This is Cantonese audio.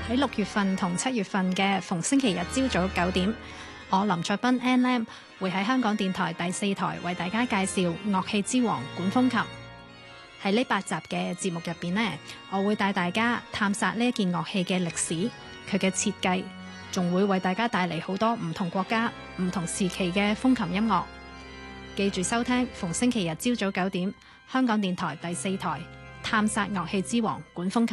喺6月份同7月份嘅逢星期日朝早9點，我林卓斌 Ann Lam 會喺香港電台第4台為大家介紹樂器之王管風琴。喺呢8集嘅節目入邊呢，我會帶大家探索呢一件樂器嘅歷史、佢嘅設計，仲會為大家帶嚟好多唔同國家、唔同時期嘅風琴音樂。記住收聽逢星期日朝早9點，香港電台第4台探索樂器之王管風琴。